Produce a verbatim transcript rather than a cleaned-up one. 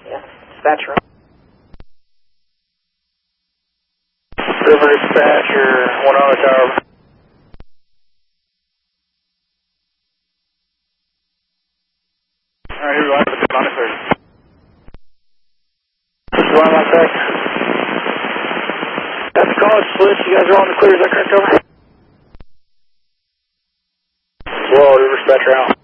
Yeah. Dispatcher. River Dispatcher, one on the tower. Alright, here we go. I have a on the clear. One on sec. That's the college split. You guys are on the clear. Is that correct? Over. Whoa, River Dispatcher out.